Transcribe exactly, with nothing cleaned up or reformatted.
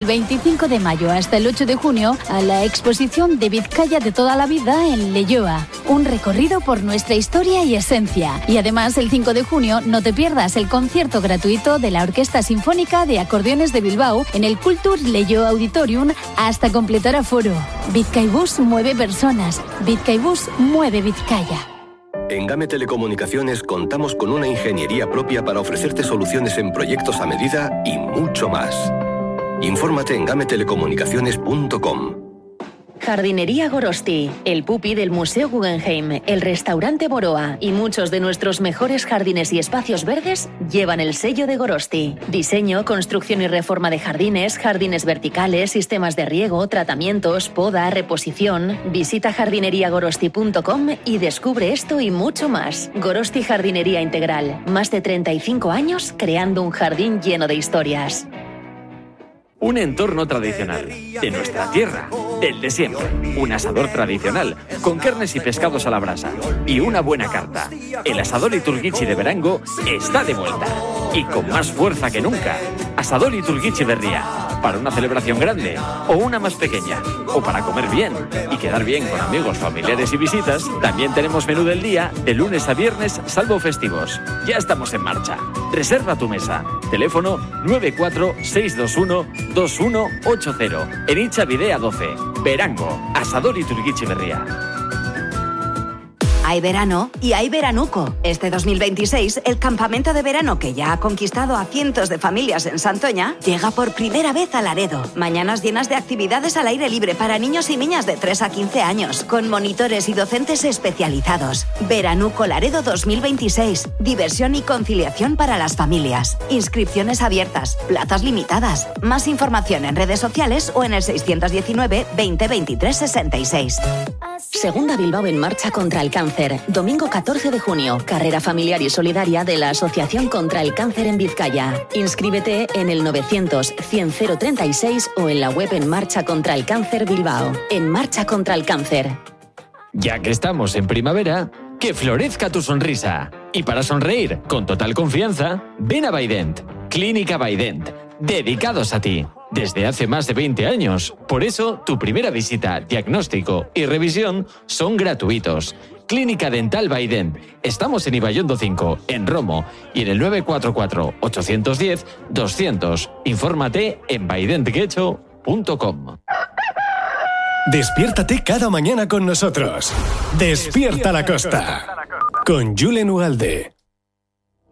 veinticinco de mayo hasta el ocho de junio a la exposición de Vizcaya de toda la vida en Leioa. Un recorrido por nuestra historia y esencia. Y además, el cinco de junio no te pierdas el concierto gratuito de la Orquesta Sinfónica de Acordeones de Bilbao en el Kultur Leioa Auditorium hasta completar aforo. Vizcaibus mueve personas. Vizcaibus mueve Vizcaya. En Game Telecomunicaciones contamos con una ingeniería propia para ofrecerte soluciones en proyectos a medida y mucho más. Infórmate en game telecomunicaciones punto com. Jardinería Gorosti, el pupi del Museo Guggenheim, el restaurante Boroa y muchos de nuestros mejores jardines y espacios verdes llevan el sello de Gorosti. Diseño, construcción y reforma de jardines, jardines verticales, sistemas de riego, tratamientos, poda, reposición. Visita jardinería gorosti punto com y descubre esto y mucho más. Gorosti Jardinería Integral, más de treinta y cinco años creando un jardín lleno de historias. Un entorno tradicional, de nuestra tierra, del de siempre. Un asador tradicional, con carnes y pescados a la brasa. Y una buena carta. El asador Iturguichi de Berango está de vuelta. Y con más fuerza que nunca. Asador Iturguichi Berría. Para una celebración grande, o una más pequeña. O para comer bien y quedar bien con amigos, familiares y visitas, también tenemos menú del día de lunes a viernes, salvo festivos. Ya estamos en marcha. Reserva tu mesa. Teléfono nueve cuatro seis dos uno dos uno ocho cero. En Icha Videa doce. Berango. Asador Iturguichi Berría. Hay verano y hay veranuco. Este dos mil veintiséis, el campamento de verano que ya ha conquistado a cientos de familias en Santoña llega por primera vez a Laredo. Mañanas llenas de actividades al aire libre para niños y niñas de tres a quince años, con monitores y docentes especializados. Veranuco Laredo dos mil veintiséis. Diversión y conciliación para las familias. Inscripciones abiertas, plazas limitadas. Más información en redes sociales o en el seiscientos diecinueve veinte veintitrés sesenta y seis. Segunda Bilbao en marcha contra el cáncer. Domingo catorce de junio, carrera familiar y solidaria de la Asociación contra el Cáncer en Vizcaya. Inscríbete en el novecientos cien cero treinta y seis o en la web En Marcha contra el Cáncer Bilbao. En Marcha contra el Cáncer. Ya que estamos en primavera, que florezca tu sonrisa. Y para sonreír con total confianza, ven a Baident. Clínica Baident. Dedicados a ti. Desde hace más de veinte años. Por eso, tu primera visita, diagnóstico y revisión son gratuitos. Clínica Dental Baident. Estamos en Ibaiondo cinco, en Romo, y en el nueve cuatro cuatro ocho uno cero doscientos. Infórmate en baident guecho punto com. Despiértate cada mañana con nosotros. Despierta la Costa. Con Julen Ugalde.